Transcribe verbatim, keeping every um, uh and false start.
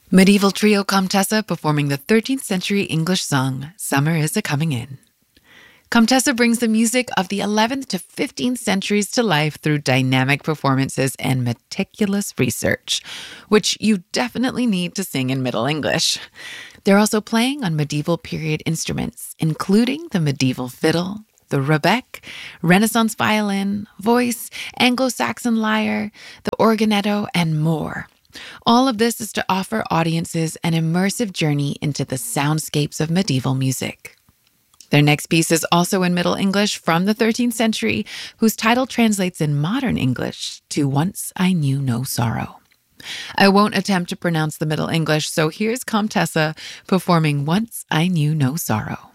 Medieval trio Comtessa performing the thirteenth century English song, Summer Is A-Coming In. Comtessa brings the music of the eleventh to fifteenth centuries to life through dynamic performances and meticulous research, which you definitely need to sing in Middle English. They're also playing on medieval period instruments, including the medieval fiddle, the rebec, Renaissance violin, voice, Anglo-Saxon lyre, the organetto, and more. All of this is to offer audiences an immersive journey into the soundscapes of medieval music. Their next piece is also in Middle English from the thirteenth century, whose title translates in modern English to Once I Knew No Sorrow. I won't attempt to pronounce the Middle English, so here's Comtessa performing Once I Knew No Sorrow.